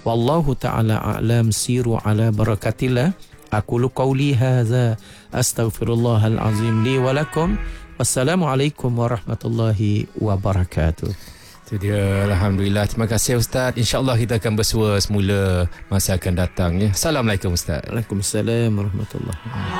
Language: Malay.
Wallahu ta'ala a'lam. Siru ala barakatillah. Aqulu qawli hadza astaghfirullahal azim li wa lakum. Wassalamualaikum warahmatullahi wabarakatuh. Itu dia, alhamdulillah. Terima kasih Ustaz. InsyaAllah kita akan bersua semula masa akan datang ya. Assalamualaikum Ustaz. Waalaikumsalam warahmatullahi wabarakatuh.